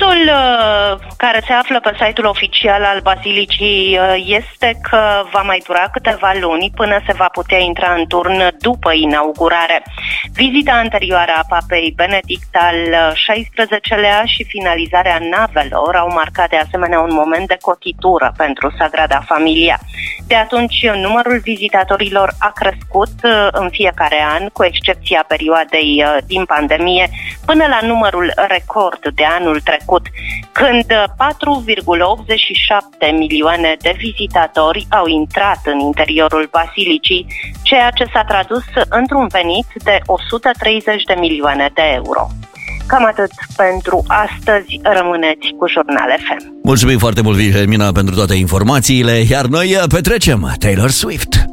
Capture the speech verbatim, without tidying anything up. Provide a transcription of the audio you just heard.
Anunțul care se află pe site-ul oficial al Bazilicii este că va mai dura câteva luni până se va putea intra în turn după inaugurare. Vizita anterioară a Papei Benedict al șaisprezecelea și finalizarea navelor au marcat de asemenea un moment de cotitură pentru Sagrada Familia. De atunci, numărul vizitatorilor a crescut în fiecare an, cu excepția perioadei din pandemie, până la numărul record de anul trecut, când patru virgulă optzeci și șapte milioane de vizitatori au intrat în interiorul Bazilicii, ceea ce s-a tradus într-un venit de o sută treizeci de milioane de euro. Cam atât pentru astăzi. Rămâneți cu Jurnal F M. Mulțumim foarte mult, Wilhelmina, pentru toate informațiile, iar noi petrecem Taylor Swift.